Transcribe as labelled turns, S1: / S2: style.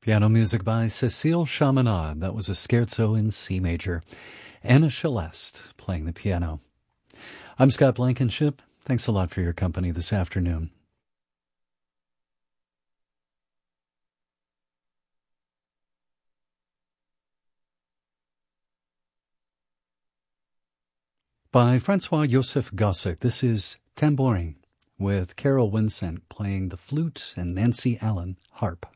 S1: Piano music by Cécile Chaminade. That was a scherzo in C major. Anna Celeste playing the piano. I'm Scott Blankenship. Thanks a lot for your company this afternoon. By Francois-Joseph Gossec, this is Tambourin, with Carol Vincent playing the flute and Nancy Allen harp.